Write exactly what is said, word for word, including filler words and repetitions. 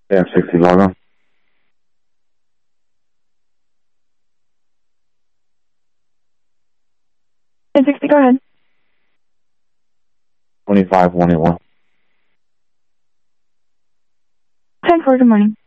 M sixty log on. ten sixty, go ahead. twenty-five one eighty-one. ten four, good morning.